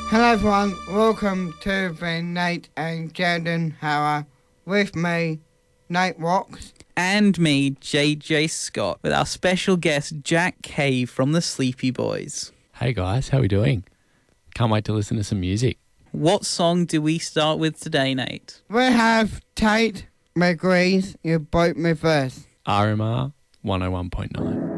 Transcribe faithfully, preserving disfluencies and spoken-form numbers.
Hello everyone, welcome to the Nate and Jaden Hour with me, Nate Rocks. And me, J J Scott, with our special guest, Jack Cave from the Sleepy Boys. Hey guys, how are we doing? Can't wait to listen to some music. What song do we start with today, Nate? We have Tate McGree's You Broke Me First. R M R one oh one point nine.